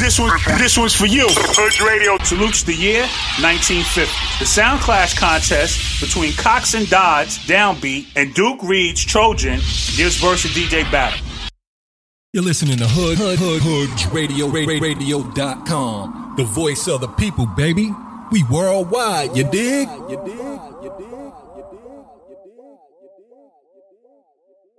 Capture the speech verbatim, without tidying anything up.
This one, this one's for you. Hood Radio salutes the year nineteen fifty. The Sound Clash contest between Cox and Dodds, Downbeat, and Duke Reed's Trojan gives birth to D J Battle. You're listening to Hood, Hood, Hood, Hood Radio, Radio dot com. The voice of the people, baby. We worldwide, you dig? You dig? You dig?